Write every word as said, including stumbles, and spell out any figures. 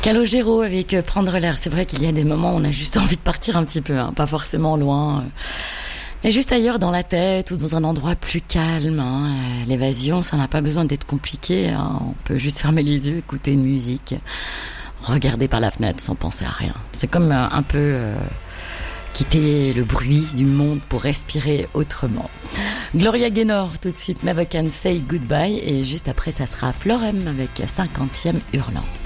Calogero avec euh, Prendre l'air. C'est vrai qu'il y a des moments où on a juste envie de partir un petit peu, hein, pas forcément loin, euh, mais juste ailleurs dans la tête ou dans un endroit plus calme. Hein. Euh, l'évasion, ça n'a pas besoin d'être compliqué. Hein. On peut juste fermer les yeux, écouter une musique, regarder par la fenêtre sans penser à rien. C'est comme euh, un peu euh, quitter le bruit du monde pour respirer autrement. Gloria Gaynor, tout de suite, Never Can Say Goodbye. Et juste après, ça sera Florem avec cinquantième Hurlant.